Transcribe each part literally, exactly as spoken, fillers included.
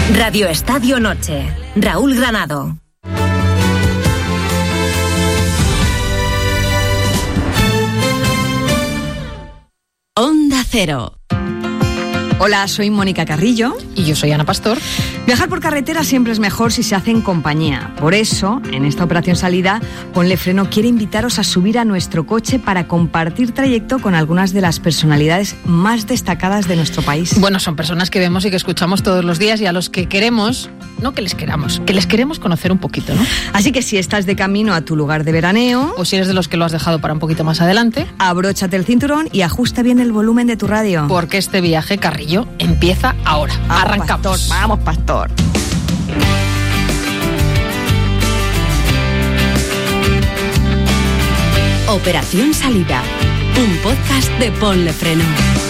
Radio Estadio Noche. Raúl Granado. Onda Cero. Hola, soy Mónica Carrillo. Y yo soy Ana Pastor. Viajar por carretera siempre es mejor si se hace en compañía. Por eso, en esta operación salida, Ponle Freno quiere invitaros a subir a nuestro coche para compartir trayecto con algunas de las personalidades más destacadas de nuestro país. Bueno, son personas que vemos y que escuchamos todos los días y a los que queremos, no que les queramos, que les queremos conocer un poquito, ¿no? Así que si estás de camino a tu lugar de veraneo, o si eres de los que lo has dejado para un poquito más adelante, abróchate el cinturón y ajusta bien el volumen de tu radio. Porque este viaje, Carrillo, empieza ahora. Vamos, Arrancamos. Pastor, vamos, Pastor. Operación Salida, un podcast de Ponle Freno.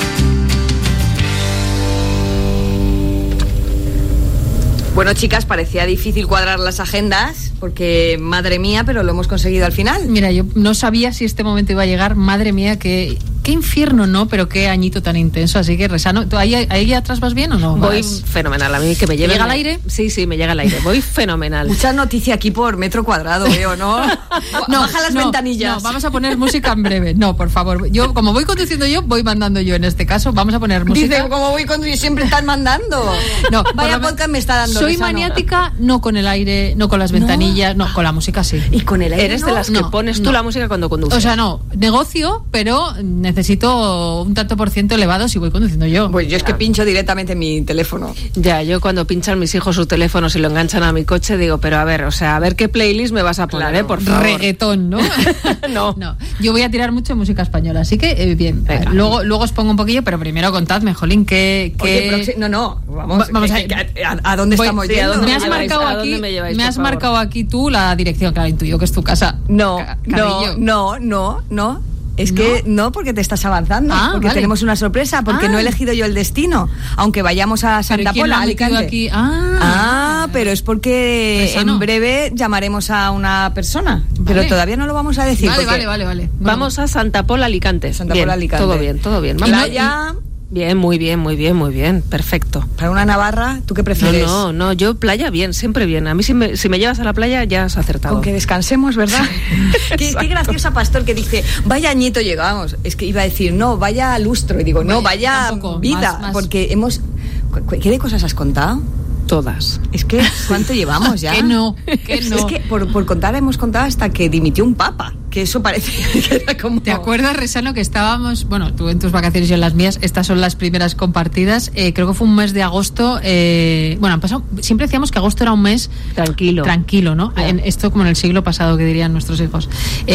Bueno, chicas, parecía difícil cuadrar las agendas, porque, madre mía, pero lo hemos conseguido al final. Mira, yo no sabía si este momento iba a llegar. Madre mía, qué, qué infierno, ¿no? Pero qué añito tan intenso. Así que, Resano, ¿tú ahí, ahí atrás vas bien o no? Voy ¿Vas? Fenomenal. A mí que me lleve... ¿Llega al aire? Sí, sí, me llega al aire. Voy fenomenal. Mucha noticia aquí por metro cuadrado, veo, ¿no? No, baja las no, ventanillas. No, vamos a poner música en breve. No, por favor. Yo, como voy conduciendo yo, voy mandando yo en este caso. Vamos a poner música. Dice, como voy conduciendo, siempre están mandando. No, vaya por podcast me está dando. Soy Resano. maniática, no con el aire, no con las ventanillas, no, no con la música sí. ¿Y con el aire? Eres no? de las que No, pones tú no. la música cuando conduces. O sea, no, negocio, pero necesito un tanto por ciento elevado si voy conduciendo yo. Pues yo es que pincho directamente en mi teléfono. Ya, yo cuando pinchan mis hijos sus teléfonos y lo enganchan a mi coche, digo, pero a ver, o sea, a ver qué playlist me vas a poner, Claro. ¿eh? Por favor. Reggaetón, ¿no? No. No, yo voy a tirar mucho de música española, así que eh, bien. Venga. Luego, luego os pongo un poquillo, pero primero contadme, Jolín, que... Oye, proxi- no, no, vamos, Va- vamos que- a- que- a, a dónde Voy- estamos sí, ¿a yendo? dónde me me has lleváis? marcado ¿A aquí, dónde me lleváis, me por has favor? marcado aquí tú la dirección, claro, intuyo que es tu casa. No, Ca- no, Carrillo. no, no, no. Es que no, porque te estás avanzando, Ah, porque vale. tenemos una sorpresa, porque Ah. no he elegido yo el destino, aunque vayamos a ¿Pero Santa quién lo Pola, ha metido Alicante. aquí? Ah, Ah, pero es porque Resano. en breve llamaremos a una persona, Vale. pero todavía no lo vamos a decir. Vale, porque vale, vale, vale. Bueno. Vamos a Santa Pola, Alicante. Santa Bien, Pola, Alicante. Todo bien, todo bien. Y Vamos. playa, Bien, muy bien, muy bien, muy bien. Perfecto. para una Navarra, ¿tú qué No, prefieres? no, no, yo playa bien, siempre bien. A mí si me, si me llevas a la playa ya has acertado. Con que descansemos, ¿verdad? qué, qué graciosa Pastor que dice, vaya añito llegamos. Es que iba a decir, no, vaya lustro. Y digo, no, Vaya, vaya tampoco, vida. más, más. Porque hemos... cu- cu- ¿Qué de cosas has contado? Todas. Es que, ¿cuánto llevamos ya? Que no, que no. Es que por, por contar hemos contado hasta que dimitió un papa. Que eso parece que era como... ¿Te acuerdas, Resano, que estábamos, bueno, tú en tus vacaciones y yo en las mías, estas son las primeras compartidas, eh, creo que fue un mes de agosto, eh, bueno, han pasado, siempre decíamos que agosto era un mes Tranquilo. tranquilo, ¿no? Ya. En, esto como en el siglo pasado, que dirían nuestros hijos.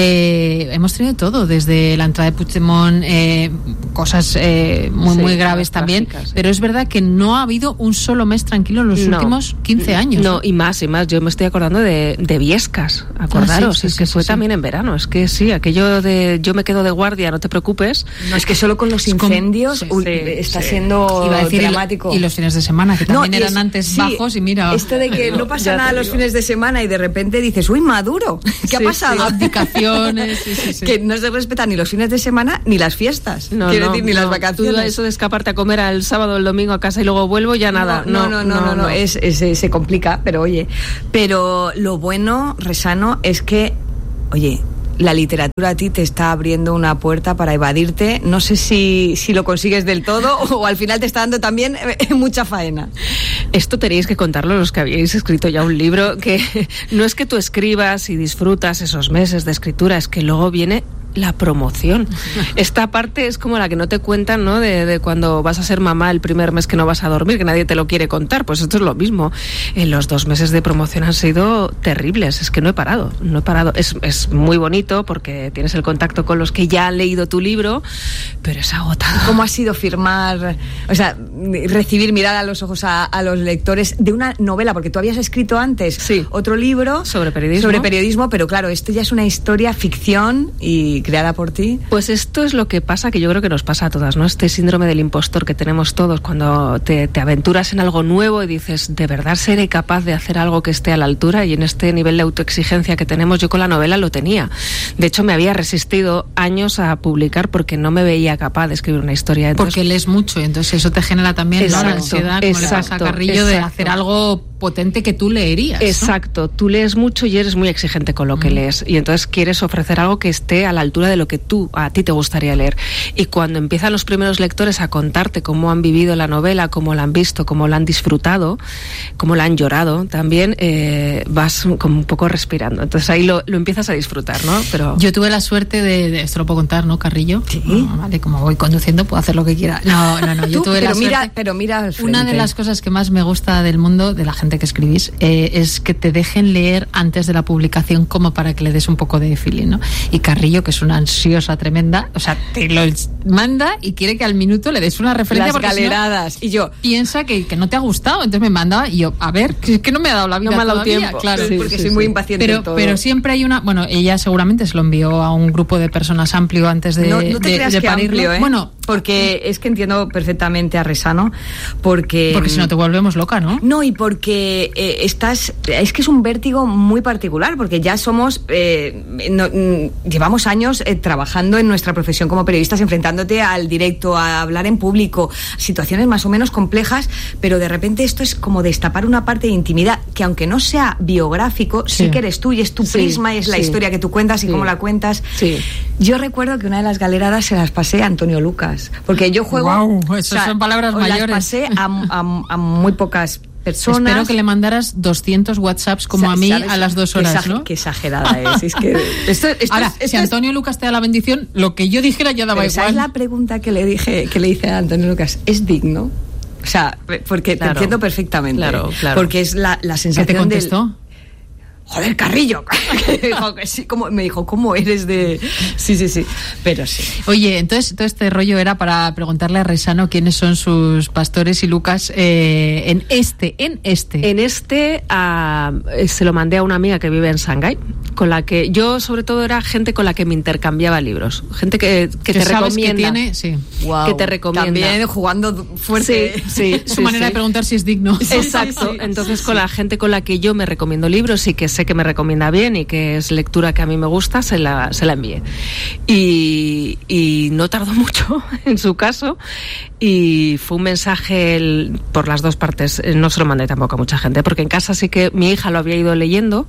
Eh, hemos tenido todo, desde la entrada de Puigdemont, eh, cosas eh, muy, Sí, muy graves las también, trágicas, sí. pero es verdad que no ha habido un solo mes tranquilo en los No. últimos quince años. No, y más, y más. Yo me estoy acordando de, de Viescas. Acordaros, Ah, sí, sí, es que sí, fue sí, también en verano. Es que sí, aquello de yo me quedo de guardia, no te preocupes. No, es que solo con los Es como- incendios sí, uy, sí, está sí. siendo Iba a decir, y lo- dramático. y los fines de semana, que No, también y eran es- antes sí, bajos y mira... Esto de que no pasa Ya nada te los digo. fines de semana y de repente dices, uy, Maduro, ¿qué ha Sí, pasado? sí. Abdicaciones, sí, sí, sí. Que no se respetan ni los fines de semana ni las fiestas. No, Quiero no, decir, ni no. las vacaciones. Tú, eso de escaparte a comer el sábado o el domingo a casa y luego vuelvo, ya nada. No, no, no, no, no, Es, es- eh, se complica, pero oye. Pero lo bueno, Resano, es que, oye, la literatura a ti te está abriendo una puerta para evadirte. No sé si, si lo consigues del todo o al final te está dando también eh, mucha faena. Esto tenéis que contarlo los que habéis escrito ya un libro, que no es que tú escribas y disfrutas esos meses de escritura, es que luego viene la promoción. Esta parte es como la que no te cuentan, ¿no? De, de cuando vas a ser mamá el primer mes que no vas a dormir, que nadie te lo quiere contar. Pues esto es lo mismo. En los dos meses de promoción han sido terribles. Es que no he parado, no he parado. Es, es muy bonito porque tienes el contacto con los que ya han leído tu libro, pero es agotador. ¿Cómo ha sido firmar, o sea, recibir, mirar a los ojos a, a los lectores de una novela? Porque tú habías escrito antes Sí. otro libro Sobre periodismo. sobre periodismo, pero claro, esto ya es una historia ficción y creada por ti. Pues esto es lo que pasa, que yo creo que nos pasa a todas, ¿no? Este síndrome del impostor que tenemos todos cuando te, te aventuras en algo nuevo y dices, ¿de verdad seré capaz de hacer algo que esté a la altura? Y en este nivel de autoexigencia que tenemos, yo con la novela lo tenía. De hecho, me había resistido años a publicar porque no me veía capaz de escribir una historia. Entonces, porque lees mucho y entonces eso te genera también, ¿no?, la ansiedad, como exacto, le pasa a Carrillo, exacto. de hacer algo potente que tú leerías, ¿no? Exacto, tú lees mucho y eres muy exigente con lo que mm. lees, y entonces quieres ofrecer algo que esté a la altura de lo que tú, a ti te gustaría leer. Y cuando empiezan los primeros lectores a contarte cómo han vivido la novela, cómo la han visto, cómo la han disfrutado, cómo la han llorado, también eh, vas como un poco respirando. Entonces ahí lo, lo empiezas a disfrutar, ¿no? Pero yo tuve la suerte de, de esto lo puedo contar, ¿no, Carrillo? Sí. No, vale, como voy conduciendo puedo hacer lo que quiera. No, no, no, yo Tú, tuve pero la mira, suerte. pero mira al frente. Una de las cosas que más me gusta del mundo de la gente que escribís eh, es que te dejen leer antes de la publicación, como para que le des un poco de feeling, ¿no? Y Carrillo, que es una ansiosa tremenda, o sea, te lo manda y quiere que al minuto le des una referencia. Las galeradas. Si no, y yo piensa que, que no te ha gustado, entonces me manda y yo, a ver, que, que no me ha dado la vida, no me ha dado todavía, tiempo. claro, sí, porque sí, soy muy sí. impaciente pero, en todo. pero siempre hay una, bueno, ella seguramente se lo envió a un grupo de personas amplio antes de, no, no te de, creas de que parirlo. Amplio, ¿eh? Bueno, porque es que entiendo perfectamente a Resano, porque porque si no te volvemos loca, ¿no? No, y porque eh, estás, es que es un vértigo muy particular, porque ya somos, eh, no, llevamos años eh, trabajando en nuestra profesión como periodistas, enfrentándote al directo, a hablar en público, situaciones más o menos complejas, pero de repente esto es como destapar una parte de intimidad que, aunque no sea biográfico, sí, sí que eres tú y es tu sí, prisma, y es sí. la historia que tú cuentas y sí. cómo la cuentas. Sí. Yo recuerdo que una de las galeradas se las pasé a Antonio Lucas, porque yo juego... Wow, esas o sea, son palabras mayores. Las pasé a, a, a muy pocas personas. Espero que le mandaras doscientos WhatsApps como a mí a las dos horas, qué ¿no? Qué exagerada es. Es que esto, esto Ahora, es, esto si Antonio es... Lucas te da la bendición, lo que yo dijera ya daba Pero igual. ¿sabes la pregunta que le dije, que le hice a Antonio Lucas? ¿Es digno? O sea, porque claro, te entiendo perfectamente. Claro, claro. Porque es la, la sensación. ¿Qué te contestó? Del... Joder, Carrillo. Me dijo, ¿cómo eres de...? Sí, sí, sí, pero sí. Oye, entonces todo este rollo era para preguntarle a Resano quiénes son sus pastores y Lucas eh, en este, en este. En este uh, se lo mandé a una amiga que vive en Shanghái, con la que yo sobre todo era gente con la que me intercambiaba libros, gente que, que, que te sabes recomienda. Que tiene, sí. Wow. Que te recomienda. También jugando fuerte. Sí, sí, Su sí, manera sí. de preguntar si es digno. Sí, exacto. Sí, sí, Entonces sí, con sí. la gente con la que yo me recomiendo libros y que sé que me recomienda bien y que es lectura que a mí me gusta, se la, se la envié. Y, y no tardó mucho en su caso, y fue un mensaje el, por las dos partes. No se lo mandé tampoco a mucha gente, porque en casa sí que mi hija lo había ido leyendo,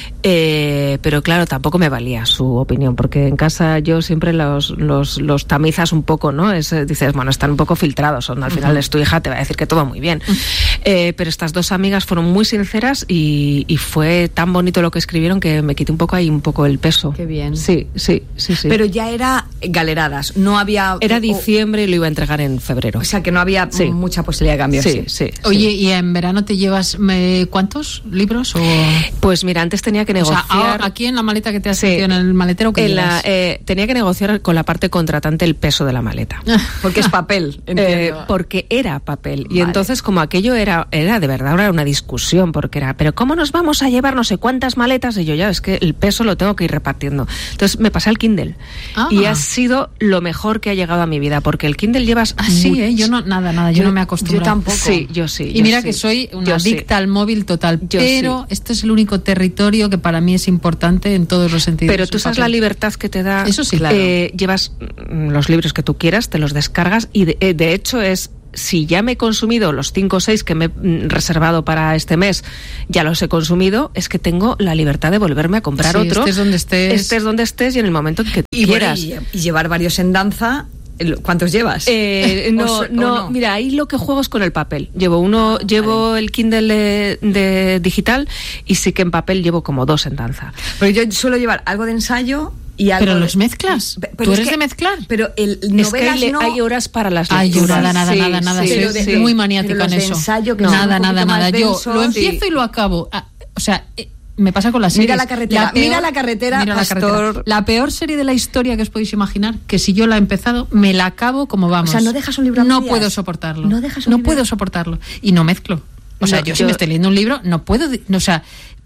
eh, pero claro, tampoco me valía su opinión, porque en casa yo siempre los, los, los tamizas un poco, ¿no? Es, dices, bueno, están un poco filtrados, son, al final uh-huh. es tu hija, te va a decir que todo muy bien. Uh-huh. Eh, pero estas dos amigas fueron muy sinceras y, y fue tan bonito lo que escribieron que me quité un poco ahí un poco el peso. Qué bien. Sí, sí, sí, sí. Pero ya era galeradas, no había... Era diciembre y lo iba a entregar en febrero. O sea que no había sí. mucha posibilidad de cambiar. Sí, sí. Oye, sí. ¿y en verano te llevas me, cuántos libros? O... Pues mira, antes tenía que negociar... O sea, aquí en la maleta que te has sí. metido en el maletero, ¿qué en llevas? la, eh, tenía que negociar con la parte contratante el peso de la maleta. Porque es papel, entiendo. Eh, porque era papel. Vale. Y entonces, como aquello era, era de verdad, era una discusión, porque era, pero ¿cómo nos vamos a llevar no sé cuántas maletas? Y yo, ya, es que el peso lo tengo que ir repartiendo. Entonces me pasé al Kindle. Ah. Y ha sido lo mejor que ha llegado a mi vida, porque el Kindle llevas... Ah, sí, much... ¿eh? Yo no, nada, nada, yo, yo no me acostumbro. Yo tampoco. Sí, yo sí. Y yo mira sí. que soy una yo adicta sí. al móvil total, yo pero sí. este es el único territorio que para mí es importante en todos los sentidos. Pero tú sabes la libertad que te da. Eso sí, eh, claro. Llevas los libros que tú quieras, te los descargas y de, de hecho es... Si ya me he consumido los cinco o seis que me he reservado para este mes, ya los he consumido, es que tengo la libertad de volverme a comprar sí, otro. Estés donde estés. Estés donde estés y en el momento en que y quieras. Bueno, y, y llevar varios en danza. ¿Cuántos llevas? Eh, no, o, no, o no, mira, ahí lo que juego es con el papel. Llevo uno, ah, llevo vale. el Kindle de, de digital y sí que en papel llevo como dos en danza. Pero yo suelo llevar algo de ensayo. Y algo pero de... los mezclas. Pero ¿Tú es eres que, de mezclar? Pero el novelas es que hay, no... hay horas para las lecturas. Ay, nada, nada, sí, nada, nada. Sí, Soy sí, sí. muy maniática en eso. Ensayo, que no, nada, nada, nada. Yo denso, lo empiezo sí. y lo acabo. Ah, o sea, eh, me pasa con las series. Mira la carretera, la peor, mira la carretera, mira Pastor. La, carretera. La peor serie de la historia que os podéis imaginar, que si yo la he empezado, me la acabo como vamos. O sea, no dejas un libro a No medias. puedo soportarlo. No dejas un No libro. puedo soportarlo. Y no mezclo. O sea, no, yo, yo si me estoy leyendo un libro, no puedo... O sea,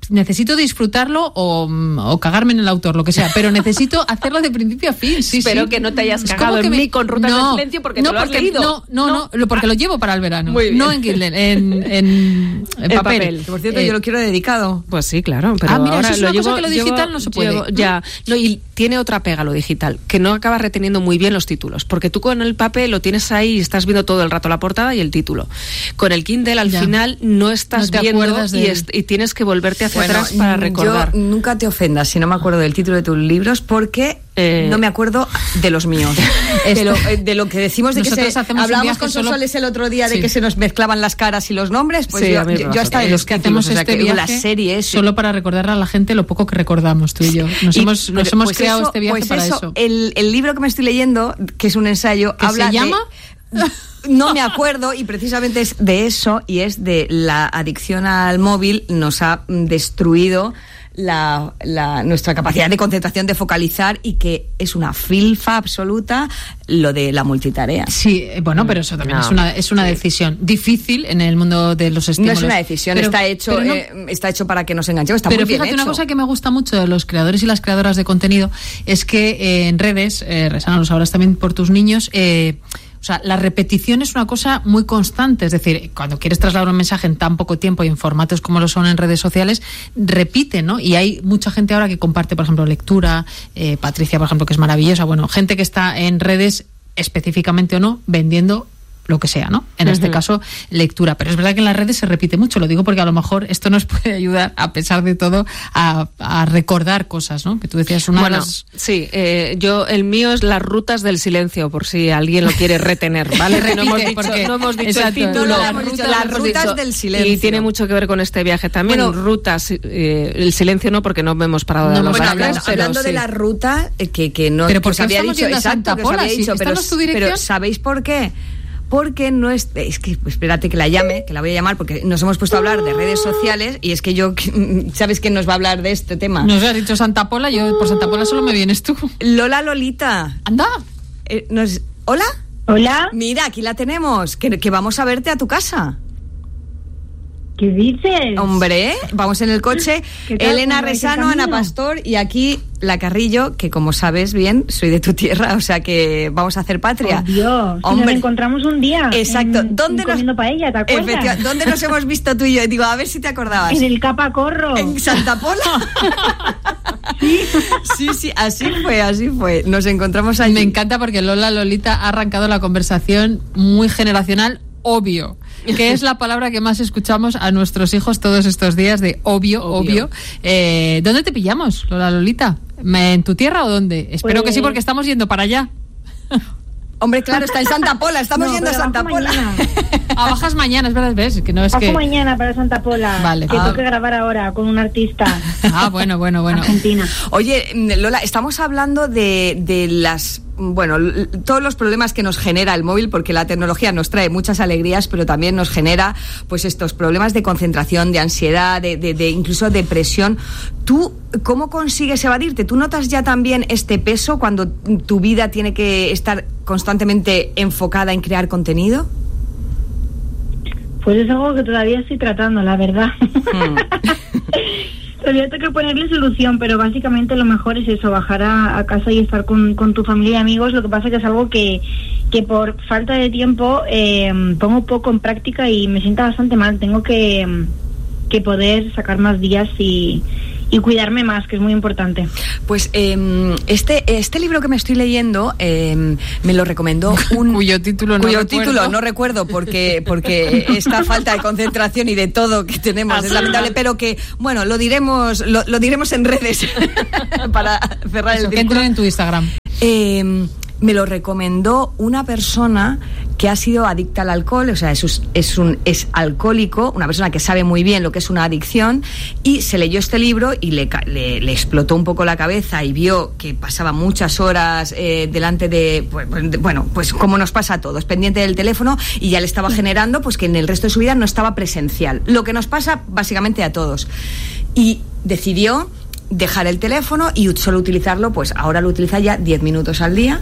necesito disfrutarlo o, o cagarme en el autor, lo que sea, pero necesito hacerlo de principio a fin. Sí, Espero sí. que no te hayas Es cagado como que en me... mí con Rutas no, del Silencio porque no, te lo has porque, leído. No, no, no, no, porque lo llevo para el verano. Muy bien. No en Kindle, en, en, en, en papel. papel. Por cierto, Eh, yo lo quiero dedicado. Pues sí, claro. Pero Ah, mira, ahora eso es una lo cosa llevo, que lo digital llevo- no se puede. llevo- ya. No, y tiene otra pega lo digital, que no acabas reteniendo muy bien los títulos, porque tú con el papel lo tienes ahí y estás viendo todo el rato la portada y el título. Con el Kindle al Ya. final no estás No te viendo acuerdas y, de- est- y tienes que volverte hacia Bueno, atrás para mm, recordar. Yo nunca te ofendas si no me acuerdo del título de tus libros porque Eh, no me acuerdo de los míos. de, lo, eh, de lo que decimos de que Nosotros se, hacemos un hablábamos viaje con solo- Sonsoles el otro día de Sí. que se nos mezclaban las caras y los nombres, pues Sí, a yo, mí me yo, pasa yo hasta de también. los Es que títulos, hacemos o sea, este que viaje las series solo para recordarle a la gente lo poco que recordamos tú y yo. Nos Y- hemos, nos pero, hemos pues creado eso- este viaje pues para eso. eso. El, el libro que me estoy leyendo, que es un ensayo, ¿Que habla se llama? de... No me acuerdo y precisamente es de eso y es de la adicción al móvil nos ha mm, destruido la, la, nuestra capacidad de concentración, de focalizar y que es una filfa absoluta lo de la multitarea. Sí, eh, bueno, pero eso también No. es una, es una decisión difícil en el mundo de los No estímulos. es una decisión, Pero- está hecho pero no- eh, está hecho para que nos enganchemos, está pero muy bien fíjate, hecho. una cosa que me gusta mucho de los creadores y las creadoras de contenido es que eh, en redes, eh, Resana, lo sabrás también por tus niños, eh, o sea, la repetición es una cosa muy constante, es decir, cuando quieres trasladar un mensaje en tan poco tiempo y en formatos como lo son en redes sociales, repite, ¿no? Y hay mucha gente ahora que comparte, por ejemplo, lectura, eh, Patricia, por ejemplo, que es maravillosa, bueno, gente que está en redes específicamente o no, vendiendo lo que sea, ¿no? En este Ujú. caso, lectura. Pero es verdad que en las redes se repite mucho, lo digo porque a lo mejor esto nos puede ayudar, a pesar de todo, a, a recordar cosas, ¿no? Que tú decías una Bueno, de las... sí, eh, yo el mío es las rutas del silencio, por si alguien lo quiere retener, ¿vale? Que no hemos Repite, dicho, porque- no hemos dicho exacto, el título. no lo hemos dicho, las hemos rutas dicho- del silencio. Y tiene mucho que ver con este viaje también. Bueno, rutas, eh, el silencio no, porque no hemos parado de No, hablar. bueno, Bueno, hablando, pero hablando de sí. la ruta, eh, que, que no Pero que os ¿por qué había estamos dicho, yendo a exacto, Santa que os había Pola? dicho, Si pero, esta no es tu dirección. pero ¿sabéis por qué? Porque no es, es que, pues, espérate que la llame, que la voy a llamar, porque nos hemos puesto a hablar de redes sociales y es que yo, ¿sabes quién nos va a hablar de este tema? Nos has dicho Santa Pola, yo por Santa Pola solo me vienes tú. Lola Lolita. Anda. Eh, nos- ¿Hola? Hola, Mira, aquí la tenemos, que, que vamos a verte a tu casa. ¿qué dices? Hombre, vamos en el coche. ¿Qué tal? Elena ¿Cómo vais de Resano, camino? Ana Pastor y aquí la Carrillo, que como sabes bien, soy de tu tierra, o sea que vamos a hacer patria. Oh, Dios, si Hombre. nos encontramos un día. Exacto. en- ¿Dónde nos comiendo paella, ¿te acuerdas? Efectiva- ¿Dónde nos hemos visto tú y yo? Digo, a ver si te acordabas. En el Capacorro. ¿En Santa Pola? Sí, sí, así fue, así fue. Nos encontramos allí. Me encanta porque Lola Lolita ha arrancado la conversación muy generacional, obvio, que es la palabra que más escuchamos a nuestros hijos todos estos días, de obvio, obvio. Obvio. Eh, ¿Dónde te pillamos, Lola Lolita? ¿En tu tierra o dónde? Espero Pues- que sí, porque estamos yendo para allá. Hombre, claro, está en Santa Pola, estamos No, yendo a pero Santa bajo Pola. mañana. Ah, bajas mañana, es verdad, ves, que no es Bajo que... mañana para Santa Pola. Vale. Que Ah. tengo que grabar ahora con un artista Ah, bueno, bueno, bueno. argentina. Oye, Lola, estamos hablando de, de las, bueno, l- todos los problemas que nos genera el móvil, porque la tecnología nos trae muchas alegrías, pero también nos genera, pues, estos problemas de concentración, de ansiedad, de, de, de incluso depresión. ¿Tú cómo consigues evadirte? ¿Tú notas ya también este peso cuando tu vida tiene que estar constantemente enfocada en crear contenido? Pues es algo que todavía estoy tratando, la verdad. Hmm. Todavía tengo que ponerle solución, pero básicamente lo mejor es eso, bajar a, a casa y estar con, con tu familia y amigos. Lo que pasa que es algo que, que por falta de tiempo eh, pongo poco en práctica y me sienta bastante mal. Tengo que, que poder sacar más días y, y cuidarme más, que es muy importante. Pues eh, este, este libro que me estoy leyendo eh, me lo recomendó un... Cuyo título no cuyo recuerdo. título no recuerdo porque, porque esta falta de concentración y de todo que tenemos es lamentable, pero que, bueno, lo diremos, lo, lo diremos en redes para cerrar Eso, el que círculo. entren en tu Instagram. Eh, me lo recomendó una persona que ha sido adicta al alcohol, o sea, es, un- es un es alcohólico, una persona que sabe muy bien lo que es una adicción, y se leyó este libro y le, ca- le, le explotó un poco la cabeza y vio que pasaba muchas horas eh, delante de, pues, de- bueno, pues como nos pasa a todos, pendiente del teléfono, y ya le estaba generando pues que en el resto de su vida no estaba presencial, lo que nos pasa básicamente a todos. Y decidió dejar el teléfono y solo utilizarlo, pues ahora lo utiliza ya diez minutos al día.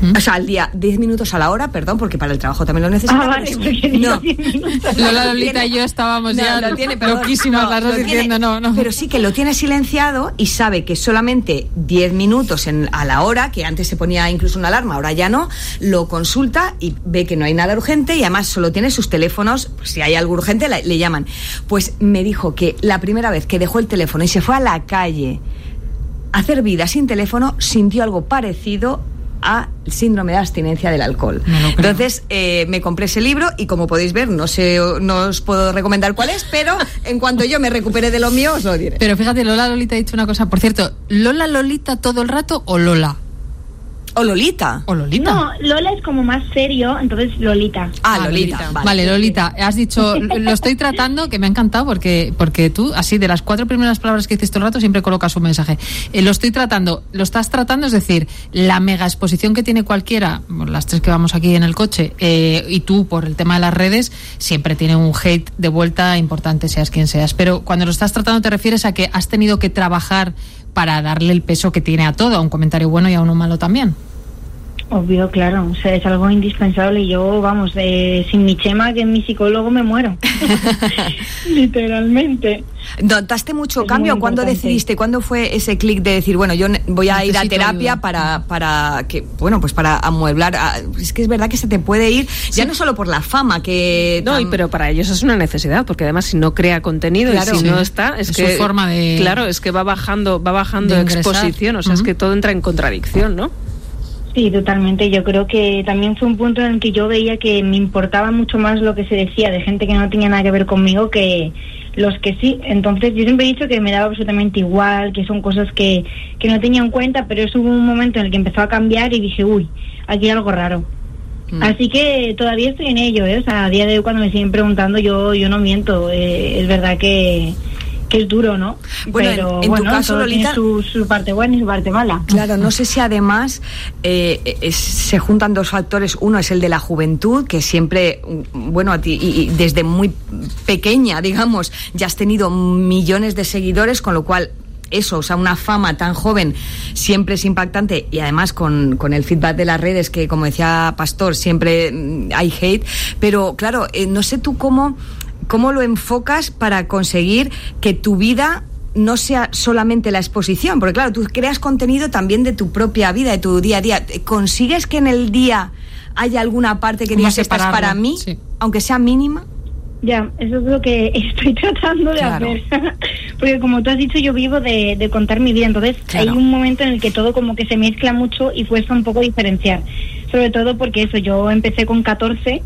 Uh-huh. O sea, al día, diez minutos a la hora, perdón, porque para el trabajo también lo necesitamos. Ah, vale, porque no. diez minutos. Lola, Lolita y yo estábamos No, ya lo tiene, perdón, loquísimas no, las dos lo tiene, diciendo no, no. Pero sí que lo tiene silenciado y sabe que solamente diez minutos en, a la hora, que antes se ponía incluso una alarma, ahora ya no, lo consulta y ve que no hay nada urgente y además solo tiene sus teléfonos, pues si hay algo urgente la, le llaman. Pues me dijo que la primera vez que dejó el teléfono y se fue a la calle a hacer vida sin teléfono, sintió algo parecido a síndrome de abstinencia del alcohol. No Entonces eh, me compré ese libro y como podéis ver no sé, no os puedo recomendar cuál es, pero en cuanto yo me recupere de lo mío os lo diré. Pero fíjate, Lola Lolita ha dicho una cosa, por cierto, ¿Lola Lolita todo el rato o Lola? O Lolita. ¿O Lolita? No, Lola es como más serio, entonces Lolita. Ah, Ah, Lolita. Lolita. Vale. Vale, Lolita, has dicho, lo estoy tratando, que me ha encantado, porque porque tú, así, de las cuatro primeras palabras que dices todo el rato, siempre colocas un mensaje. Eh, lo estoy tratando, lo estás tratando, es decir, la mega exposición que tiene cualquiera, las tres que vamos aquí en el coche, eh, y tú, por el tema de las redes, siempre tiene un hate de vuelta importante, seas quien seas. Pero cuando lo estás tratando, te refieres a que has tenido que trabajar para darle el peso que tiene a todo, a un comentario bueno y a uno malo también. Obvio, claro, o sea, es algo indispensable y yo, vamos, eh, sin mi Chema, que es mi psicólogo, me muero. Literalmente. ¿Notaste mucho Es cambio? muy ¿Cuándo importante. decidiste? ¿Cuándo fue ese clic de decir, bueno, yo ne- voy a ir a Necesito terapia ayuda? para, para que, bueno, pues para amueblar? a- es que es verdad que se te puede ir, ya no solo por la fama, que... No, tan- y pero para ellos es una necesidad, porque además si no crea contenido Claro. y si Sí. no está, es, Es que su forma de- claro, es que va bajando, va bajando de ingresar. exposición, o sea, es Ujú. que todo entra en contradicción, ¿no? Sí, totalmente. Yo creo que también fue un punto en el que yo veía que me importaba mucho más lo que se decía de gente que no tenía nada que ver conmigo que los que sí. Entonces yo siempre he dicho que me daba absolutamente igual, que son cosas que, que no tenía en cuenta, pero eso hubo un momento en el que empezó a cambiar y dije, uy, aquí hay algo raro. Mm. Así que todavía estoy en ello, ¿eh? O sea, a día de hoy cuando me siguen preguntando yo yo no miento. Eh, es verdad que, que es duro, ¿no? Bueno, en- pero en tu bueno, caso, todo tiene Lolita- su, su parte buena y su parte mala. Claro, no sé si además eh, es- se juntan dos factores. Uno es el de la juventud, que siempre, mm, bueno, a ti, y, y desde muy pequeña, digamos, ya has tenido millones de seguidores, con lo cual eso, o sea, una fama tan joven siempre es impactante y además con, con el feedback de las redes, que como decía Pastor, siempre mm, hay hate, pero claro, eh, no sé tú cómo, cómo lo enfocas para conseguir que tu vida no sea solamente la exposición, porque claro, tú creas contenido también de tu propia vida, de tu día a día. ¿Consigues que en el día haya alguna parte que ¿Cómo digas esta es separarlo? para mí, Sí. aunque sea mínima? Ya, eso es lo que estoy tratando de Claro. hacer. Porque como tú has dicho, yo vivo de, de contar mi vida. Entonces Claro. hay un momento en el que todo como que se mezcla mucho y cuesta un poco diferenciar. Sobre todo porque eso, yo empecé con catorce,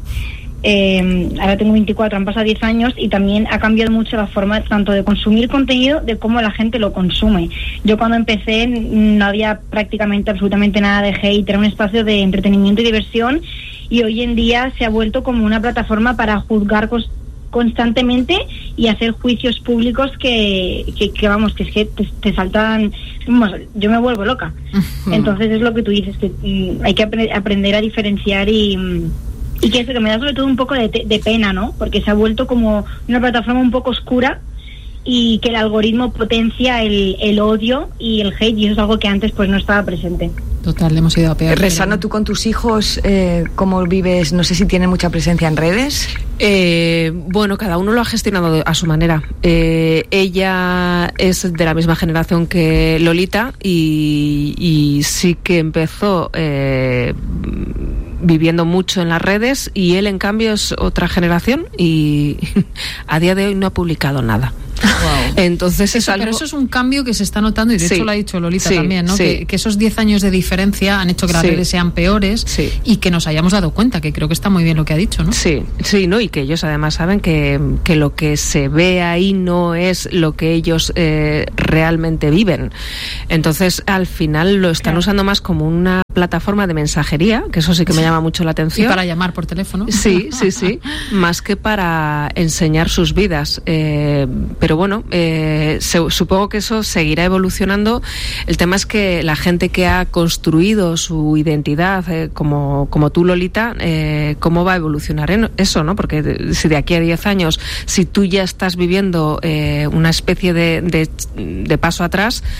eh, ahora tengo veinticuatro, han pasado diez años y también ha cambiado mucho la forma tanto de consumir contenido de cómo la gente lo consume. Yo cuando empecé no había prácticamente absolutamente nada de hate, era un espacio de entretenimiento y diversión y hoy en día se ha vuelto como una plataforma para juzgar cos- constantemente y hacer juicios públicos que, que, que vamos, que es que te, te saltan, vamos, yo me vuelvo loca. Entonces es lo que tú dices, que mm, hay que apre- aprender a diferenciar y, mm, y que eso que me da sobre todo un poco de, te- de pena, ¿no? Porque se ha vuelto como una plataforma un poco oscura y que el algoritmo potencia el, el odio y el hate y eso es algo que antes pues no estaba presente. Total, hemos ido a peor. Resano, tú con tus hijos, eh, ¿cómo vives? No sé si tienen mucha presencia en redes. Eh, bueno, cada uno lo ha gestionado a su manera. Eh, ella es de la misma generación que Lolita y, y sí que empezó eh, viviendo mucho en las redes y él en cambio es otra generación y a día de hoy no ha publicado nada. Wow. Entonces es Eso, algo... pero eso es un cambio que se está notando y de Sí. hecho lo ha dicho Lolita Sí, también, ¿no? sí. Que, que esos diez años de diferencia han hecho que las Sí. redes sean peores Sí. y que nos hayamos dado cuenta, que creo que está muy bien lo que ha dicho, ¿no? Sí, sí, ¿no? Y que ellos además saben que, que lo que se ve ahí no es lo que ellos eh, realmente viven. Entonces, al final lo están Claro. usando más como una plataforma de mensajería, que eso sí que me llama mucho la Y atención. para llamar por teléfono. Sí, sí, sí, más que para enseñar sus vidas. Eh, pero bueno, eh, se- supongo que eso seguirá evolucionando. El tema es que la gente que ha construido su identidad, eh, como, como tú, Lolita, eh, ¿cómo va a evolucionar en eso, no? Porque de- si de aquí a diez años, si tú ya estás viviendo eh, una especie de, de, de paso atrás,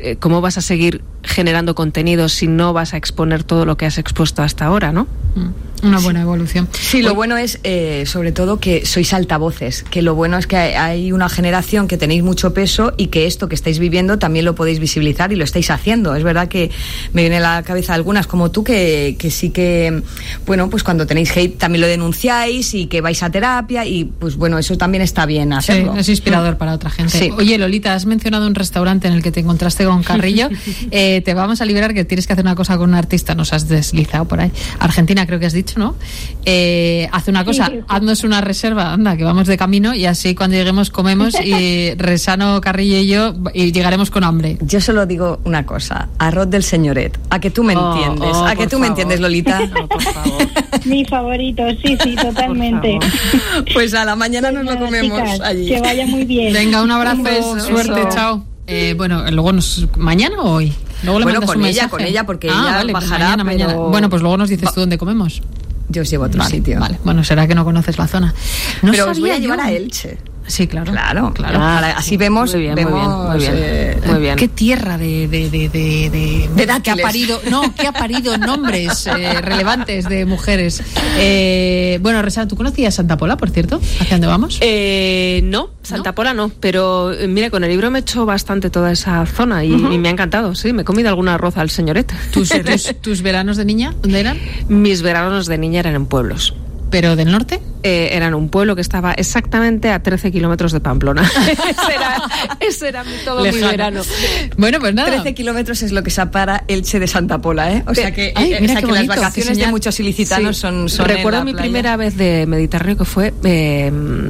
eh, ¿cómo vas a seguir generando contenido si no vas a exponer todo lo que has expuesto hasta ahora, ¿no? Una buena evolución. Sí, lo bueno es, eh, sobre todo, que sois altavoces, que lo bueno es que hay una generación que tenéis mucho peso y que esto que estáis viviendo también lo podéis visibilizar y lo estáis haciendo. Es verdad que me viene a la cabeza algunas como tú que, que sí que, bueno, pues cuando tenéis hate también lo denunciáis y que vais a terapia y, pues bueno, eso también está bien hacerlo. Sí, es inspirador para otra gente. Sí. Oye, Lolita, has mencionado un restaurante en el que te encontraste con Carrillo. eh, te vamos a liberar, que tienes que hacer una cosa con un artista, nos has deslizado por ahí. Argentina creo que has dicho, ¿no? Eh, haz una cosa, sí, sí. haznos una reserva, anda, que vamos de camino y así cuando lleguemos comemos y Resano, Carrillo y yo y llegaremos con hambre. Yo solo digo una cosa, arroz del señoret, a que tú me oh, entiendes, oh, a que tú favor. me entiendes, Lolita. No, por favor. Mi favorito, sí, sí, totalmente. Pues a la mañana pues nos nada, lo comemos chicas, allí. Que vaya muy bien. Venga, un abrazo, un beso, suerte, eso. chao. Eh, bueno, luego nos, ¿mañana o hoy? Luego le bueno, mandas con un ella, mensaje. con ella, porque ah, ella vale, bajará, mañana, pero... mañana. Bueno, pues luego nos dices Va. tú dónde comemos. Yo os llevo a otro vale, sitio. Vale, bueno, será que no conoces la zona. No pero os voy a llevar yo. a Elche. Sí, claro. Claro, claro. Ah, así vemos, muy bien, vemos muy bien, muy bien, eh, muy bien. Qué tierra de de de de, de, de que ha parido, no, que ha parido nombres eh, relevantes de mujeres. Eh, bueno, Resana, ¿tú conocías Santa Pola, por cierto? ¿Hacia dónde vamos? Eh, no, Santa ¿No? Pola no, pero eh, mira, con el libro me he hecho bastante toda esa zona y, Uh-huh. y me ha encantado, sí, me he comido alguna arroz al señoret. ¿Tus, tus, tus veranos de niña, dónde eran? Mis veranos de niña eran en pueblos. ¿Pero del norte? Eh, eran un pueblo que estaba exactamente a trece kilómetros de Pamplona. ese, era, ese era mi, todo Lejano. mi verano. Bueno, pues nada. trece kilómetros es lo que separa Elche de Santa Pola, ¿eh? O sea que, Ay, eh, mira o sea qué que bonito, las vacaciones qué de muchos ilicitanos Sí. son, son en Recuerdo la mi playa. primera vez de Mediterráneo que fue eh,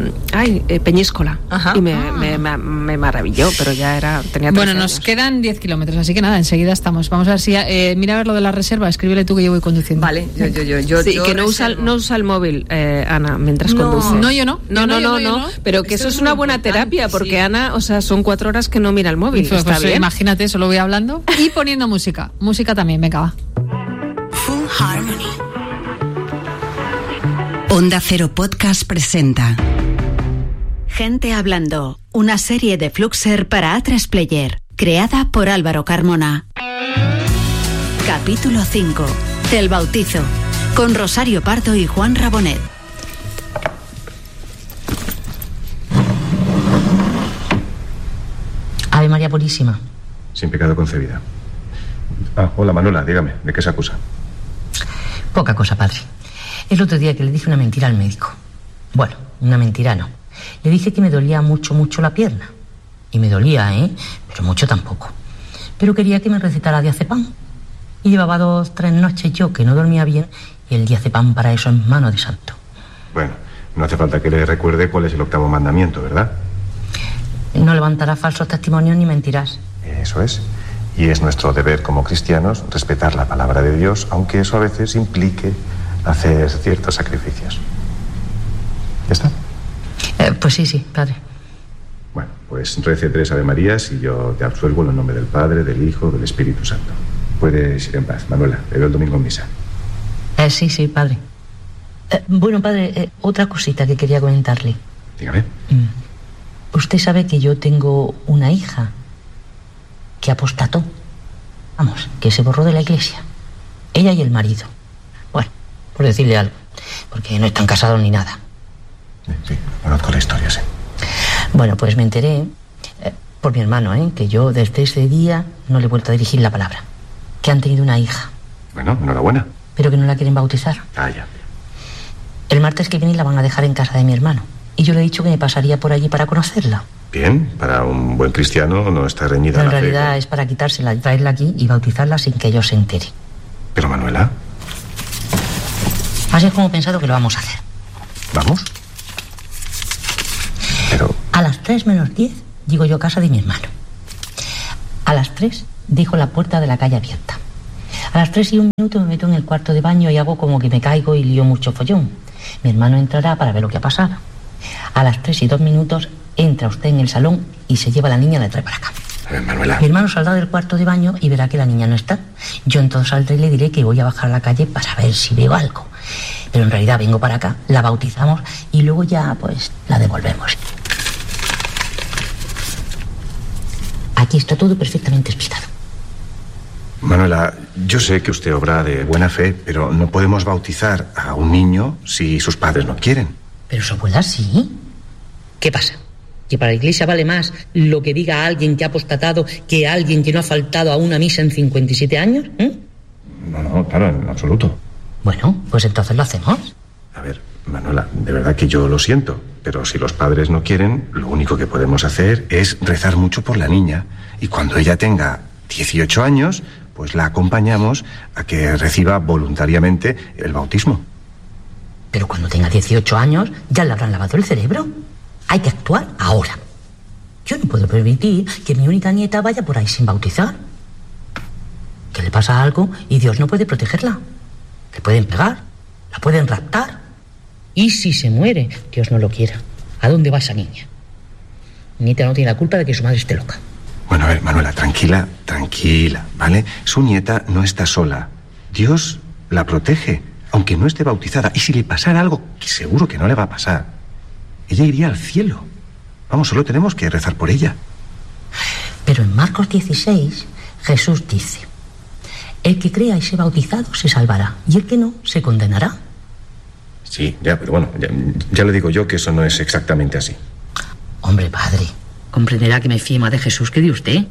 ay, eh, Peñíscola. Ajá. Y me, Ah. me, me, me maravilló, pero ya era tenía Bueno, trece nos años. quedan diez kilómetros, así que nada, enseguida estamos. Vamos a ver si... Eh, mira a ver lo de la reserva, escríbele tú que yo voy conduciendo. Vale, yo, yo, yo, yo, Sí, yo que no usa, reservo. no usa el móvil, eh, Ana, mientras No. conduce. No, yo no. No, Yo no, yo no, yo no, pero que Esto eso es es una muy buena importante, terapia, porque sí. Ana, o sea, son cuatro horas que no mira el móvil. Pues, Está pues, bien. imagínate, solo voy hablando y poniendo música. Música también, venga, va. Full Harmony. Onda Cero Podcast presenta Gente Hablando, una serie de Fluxer para A tres Player, creada por Álvaro Carmona. Capítulo cinco. El bautizo, con Rosario Pardo y Juan Rabonet. Ave María Purísima. Sin pecado concebida. Ah, hola Manuela, dígame, ¿de qué se acusa? Poca cosa, padre. El otro día que le dije una mentira al médico. Bueno, una mentira no. Le dije que me dolía mucho, mucho la pierna. Y me dolía, ¿eh? Pero mucho tampoco. Pero quería que me recetara diazepam. Y llevaba dos, tres noches yo que no dormía bien y el diazepam para eso es mano de santo. Bueno, no hace falta que le recuerde cuál es el octavo mandamiento, ¿verdad? No levantarás falsos testimonios ni mentirás. Eso es. Y es nuestro deber como cristianos respetar la palabra de Dios, aunque eso a veces implique hacer ciertos sacrificios. ¿Ya está? Eh, pues sí, sí, padre. Bueno, pues rece tres Ave Marías y yo te absuelvo en el nombre del Padre, del Hijo, del Espíritu Santo. Puedes ir en paz, Manuela. Te veo el domingo en misa. Eh, sí, sí, padre. Eh, bueno, padre, eh, otra cosita que quería comentarle. Dígame. Mm. Usted sabe que yo tengo una hija que apostató. Vamos, que se borró de la iglesia. Ella y el marido. Bueno, por decirle algo, porque no están casados ni nada. Sí, sí, conozco la historia, sí. Bueno, pues me enteré eh, por mi hermano, ¿eh? Que yo desde ese día no le he vuelto a dirigir la palabra. Que han tenido una hija, Bueno, enhorabuena. pero que no la quieren bautizar. Ah, ya. El martes que viene la van a dejar en casa de mi hermano. Y yo le he dicho que me pasaría por allí para conocerla. Bien, para un buen cristiano no está reñida Pero en la fe realidad con- es para quitársela, traerla aquí y bautizarla sin que yo se entere. Pero Manuela, Así es como he pensado que lo vamos a hacer. ¿vamos? Pero, A las tres menos diez llego yo a casa de mi hermano. A las tres dejo la puerta de la calle abierta. A las tres y un minuto me meto en el cuarto de baño y hago como que me caigo y lío mucho follón. Mi hermano entrará para ver lo que ha pasado. A las tres y dos minutos entra usted en el salón y se lleva a la niña y la trae para acá. a ver, Manuela, Mi hermano saldrá del cuarto de baño y verá que la niña no está. Yo entonces saldré y le diré que voy a bajar a la calle para ver si veo algo. Pero en realidad vengo para acá, la bautizamos y luego ya, pues, la devolvemos. Aquí Aquí está todo perfectamente explicado. Manuela, yo sé que usted obra de buena fe, pero no podemos bautizar a un niño si sus padres no quieren. Pero su abuela sí. ¿Qué pasa? ¿Que para la Iglesia vale más lo que diga alguien que ha apostatado que alguien que no ha faltado a una misa en cincuenta y siete años? ¿Eh? No, no, claro, en absoluto. Bueno, pues entonces lo hacemos. A ver, Manuela, de verdad que yo lo siento, pero si los padres no quieren, lo único que podemos hacer es rezar mucho por la niña. Y cuando ella tenga dieciocho años, pues la acompañamos a que reciba voluntariamente el bautismo. Pero cuando tenga dieciocho años, ya le habrán lavado el cerebro. Hay que actuar ahora. Yo no puedo permitir que mi única nieta vaya por ahí sin bautizar. Que le pasa algo y Dios no puede protegerla. Le pueden pegar, la pueden raptar. Y si se muere, Dios no lo quiera. ¿A dónde va esa niña? Mi nieta no tiene la culpa de que su madre esté loca. Bueno, a ver, Manuela, tranquila, tranquila, ¿vale? Su nieta no está sola. Dios la protege, aunque no esté bautizada. Y si le pasara algo, que seguro que no le va a pasar, ella iría al cielo. Vamos, solo tenemos que rezar por ella. Pero en Marcos dieciséis, Jesús dice: el que crea y sea bautizado se salvará, y el que no se condenará. Sí, ya, pero bueno, ya, ya le digo yo que eso no es exactamente así. Hombre, padre, comprenderá que me fíe más de Jesús que de usted.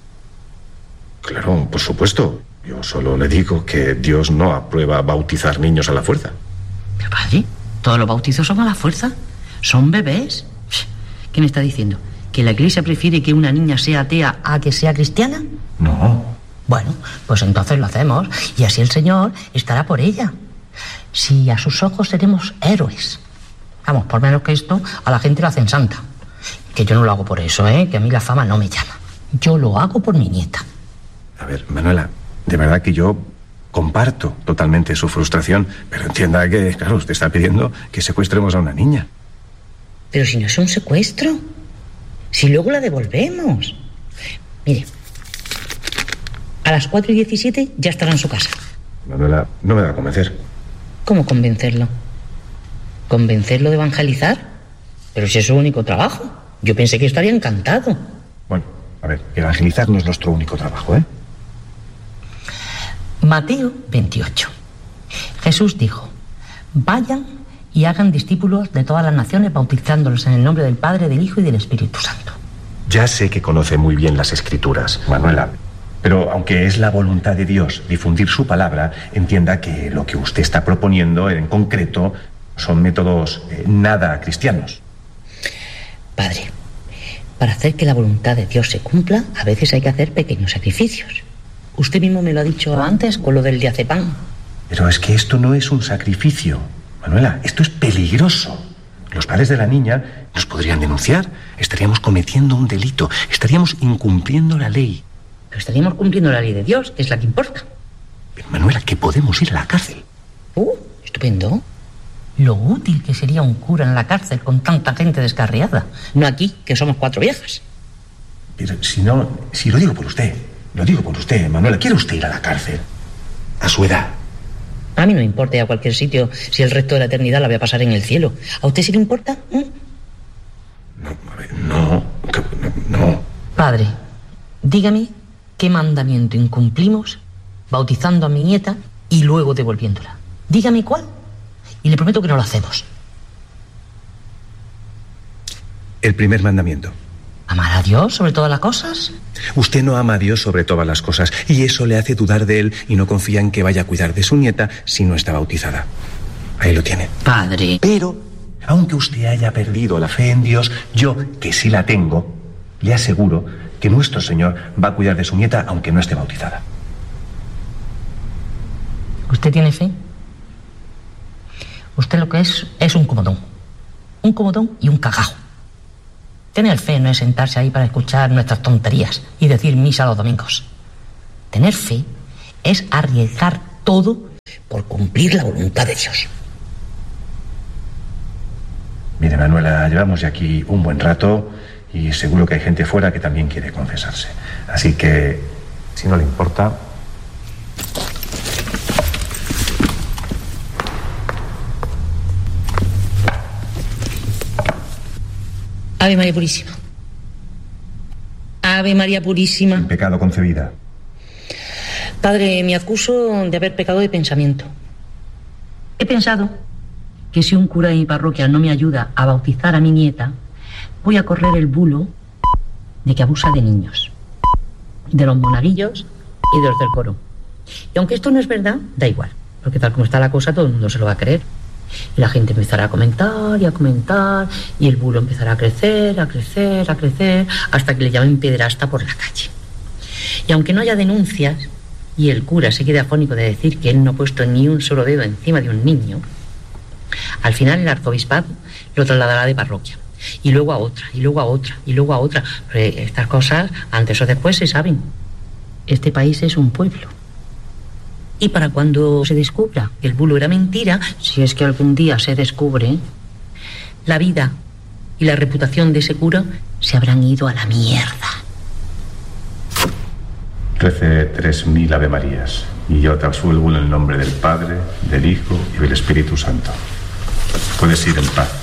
Claro, por supuesto. Yo solo le digo que Dios no aprueba bautizar niños a la fuerza. Pero padre, todos los bautizos son a la fuerza. Son bebés. ¿Qué me está diciendo? ¿Que la Iglesia prefiere que una niña sea atea a que sea cristiana? No. Bueno, pues entonces lo hacemos y así el Señor estará por ella. Si a sus ojos seremos héroes. Vamos, por menos que esto a la gente lo hacen santa. Que yo no lo hago por eso, ¿eh? Que a mí la fama no me llama. Yo lo hago por mi nieta. A ver, Manuela, de verdad que yo comparto totalmente su frustración, pero entienda que, claro, usted está pidiendo que secuestremos a una niña. Pero si no es un secuestro, si luego la devolvemos. Mire, a las cuatro y diecisiete ya estará en su casa. Manuela, no me va a convencer. ¿Cómo convencerlo? ¿Convencerlo de evangelizar? Pero si es su único trabajo. Yo pensé que estaría encantado. Bueno, a ver, evangelizar no es nuestro único trabajo, ¿eh? Mateo veintiocho. Jesús dijo: vayan y hagan discípulos de todas las naciones, bautizándolos en el nombre del Padre, del Hijo y del Espíritu Santo. Ya sé que conoce muy bien las Escrituras, Manuela, pero aunque es la voluntad de Dios difundir su palabra, entienda que lo que usted está proponiendo en concreto son métodos eh, nada cristianos. Padre, para hacer que la voluntad de Dios se cumpla, a veces hay que hacer pequeños sacrificios. Usted mismo me lo ha dicho antes con lo del diazepam. Pero es que esto no es un sacrificio, Manuela, esto es peligroso. Los padres de la niña nos podrían denunciar, estaríamos cometiendo un delito, estaríamos incumpliendo la ley. Pero estaríamos cumpliendo la ley de Dios, que es la que importa. Pero, Manuela, que podemos ir a la cárcel. Uh, estupendo. Lo útil que sería un cura en la cárcel con tanta gente descarriada. No aquí, que somos cuatro viejas. Pero si no, si lo digo por usted, lo digo por usted, Manuela, ¿quiere usted ir a la cárcel? A su edad. A mí no me importa ir a cualquier sitio si el resto de la eternidad la voy a pasar en el cielo. ¿A usted sí le importa? ¿Mm? No, a ver, no, no, no. Padre, dígame qué mandamiento incumplimos bautizando a mi nieta y luego devolviéndola. Dígame cuál y le prometo que no lo hacemos. El primer mandamiento. ¿Amar a Dios sobre todas las cosas? Usted no ama a Dios sobre todas las cosas y eso le hace dudar de él y no confía en que vaya a cuidar de su nieta si no está bautizada. Ahí lo tiene. Padre. Pero, aunque usted haya perdido la fe en Dios, yo, que sí la tengo, le aseguro que nuestro Señor va a cuidar de su nieta aunque no esté bautizada. ¿Usted tiene fe? Usted lo que es es un comodón. Un comodón y un cagajo. Tener fe no es sentarse ahí para escuchar nuestras tonterías y decir misa los domingos. Tener fe es arriesgar todo por cumplir la voluntad de Dios. Mire, Manuela, llevamos ya aquí un buen rato y seguro que hay gente fuera que también quiere confesarse. Así que, si no le importa... Ave María Purísima. Ave María Purísima. Sin pecado concebida. Padre, me acuso de haber pecado de pensamiento. He pensado que si un cura de mi parroquia no me ayuda a bautizar a mi nieta, voy a correr el bulo de que abusa de niños, de los monaguillos y de los del coro. Y aunque esto no es verdad, da igual, porque tal como está la cosa, todo el mundo se lo va a creer. Y la gente empezará a comentar y a comentar, y el bulo empezará a crecer, a crecer, a crecer, hasta que le llamen pederasta por la calle. Y aunque no haya denuncias, y el cura se quede afónico de decir que él no ha puesto ni un solo dedo encima de un niño, al final el arzobispado lo trasladará de parroquia, y luego a otra, y luego a otra, y luego a otra. Pero estas cosas, antes o después, se saben. Este país es un pueblo. Y para cuando se descubra que el bulo era mentira, si es que algún día se descubre, la vida y la reputación de ese cura se habrán ido a la mierda. Trece tres mil Ave Marías, y yo te absuelvo en el nombre del Padre, del Hijo y del Espíritu Santo. Puedes ir en paz.